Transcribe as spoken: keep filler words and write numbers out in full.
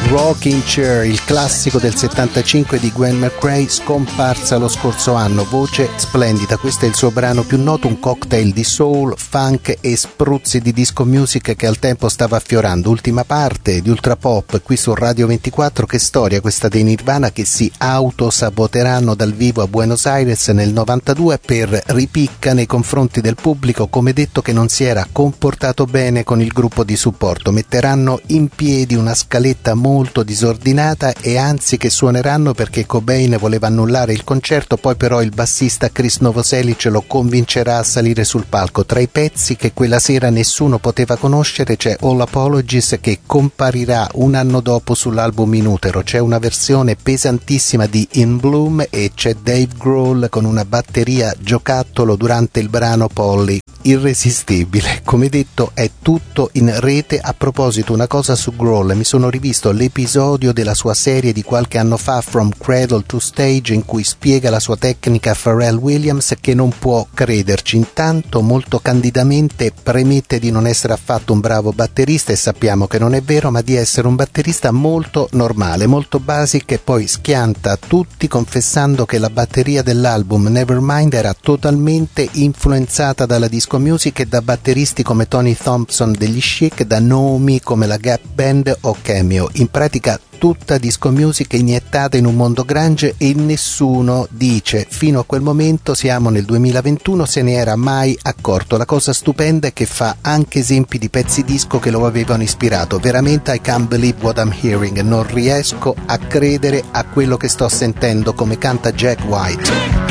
Rocking Chair, il classico del settantacinque di Gwen McCrae, scomparsa lo scorso anno, voce splendida. Questo è il suo brano più noto, un cocktail di soul, funk e spruzzi di disco music che al tempo stava affiorando. Ultima parte di Ultra Pop qui su Radio ventiquattro. Che storia questa dei Nirvana che si autosaboteranno dal vivo a Buenos Aires nel novantadue per ripicca nei confronti del pubblico, come detto, che non si era comportato bene con il gruppo di supporto. Metteranno in piedi una scaletta molto molto disordinata e anzi che suoneranno perché Cobain voleva annullare il concerto, poi però il bassista Chris Novoselic lo convincerà a salire sul palco. Tra i pezzi che quella sera nessuno poteva conoscere c'è All Apologies, che comparirà un anno dopo sull'album In Utero. C'è una versione pesantissima di In Bloom e c'è Dave Grohl con una batteria giocattolo durante il brano Polly. Irresistibile. Come detto, è tutto in rete. A proposito, una cosa su Grohl: mi sono rivisto l'episodio della sua serie di qualche anno fa, From Cradle to Stage, in cui spiega la sua tecnica a Pharrell Williams, che non può crederci. Intanto, molto candidamente, premette di non essere affatto un bravo batterista, e sappiamo che non è vero, ma di essere un batterista molto normale, molto basic, e poi schianta tutti confessando che la batteria dell'album Nevermind era totalmente influenzata dalla disco music e da batteristi come Tony Thompson degli Chic, da nomi come la Gap Band o Cameo. In pratica tutta disco music iniettata in un mondo grunge, e nessuno, dice, fino a quel momento, siamo nel duemilaventuno, se ne era mai accorto. La cosa stupenda è che fa anche esempi di pezzi disco che lo avevano ispirato. Veramente I can't believe what I'm hearing, non riesco a credere a quello che sto sentendo, come canta Jack White.